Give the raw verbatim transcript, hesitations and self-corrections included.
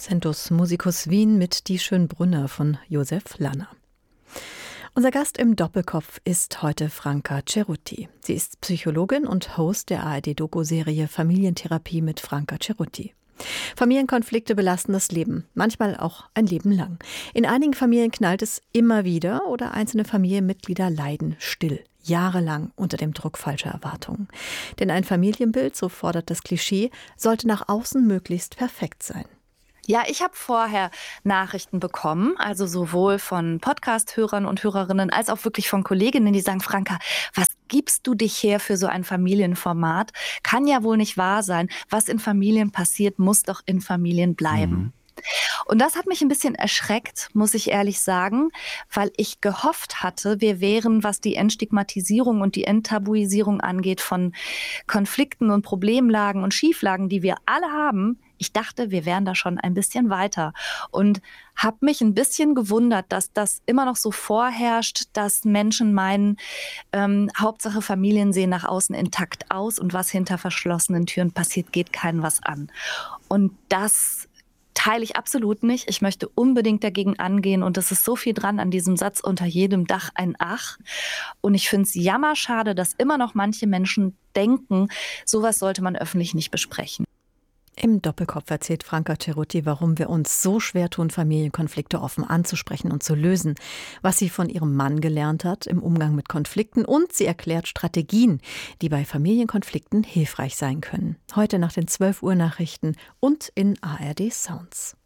Centus Musicus Wien mit Die Schönbrunner von Josef Lanner. Unser Gast im Doppelkopf ist heute Franca Cerutti. Sie ist Psychologin und Host der A R D-Doku-Serie Familientherapie mit Franca Cerutti. Familienkonflikte belasten das Leben, manchmal auch ein Leben lang. In einigen Familien knallt es immer wieder oder einzelne Familienmitglieder leiden still, jahrelang unter dem Druck falscher Erwartungen. Denn ein Familienbild, so fordert das Klischee, sollte nach außen möglichst perfekt sein. Ja, ich habe vorher Nachrichten bekommen, also sowohl von Podcast-Hörern und Hörerinnen als auch wirklich von Kolleginnen, die sagen, Franca, was gibst du dich her für so ein Familienformat? Kann ja wohl nicht wahr sein. Was in Familien passiert, muss doch in Familien bleiben. Mhm. Und das hat mich ein bisschen erschreckt, muss ich ehrlich sagen, weil ich gehofft hatte, wir wären, was die Entstigmatisierung und die Enttabuisierung angeht von Konflikten und Problemlagen und Schieflagen, die wir alle haben, ich dachte, wir wären da schon ein bisschen weiter und habe mich ein bisschen gewundert, dass das immer noch so vorherrscht, dass Menschen meinen, ähm, Hauptsache Familien sehen nach außen intakt aus und was hinter verschlossenen Türen passiert, geht keinen was an. Und das teile ich absolut nicht. Ich möchte unbedingt dagegen angehen und es ist so viel dran an diesem Satz, unter jedem Dach ein Ach. Und ich finde es jammerschade, dass immer noch manche Menschen denken, sowas sollte man öffentlich nicht besprechen. Im Doppelkopf erzählt Franca Cerutti, warum wir uns so schwer tun, Familienkonflikte offen anzusprechen und zu lösen, was sie von ihrem Mann gelernt hat im Umgang mit Konflikten, und sie erklärt Strategien, die bei Familienkonflikten hilfreich sein können. Heute nach den zwölf Uhr Nachrichten und in A R D Sounds.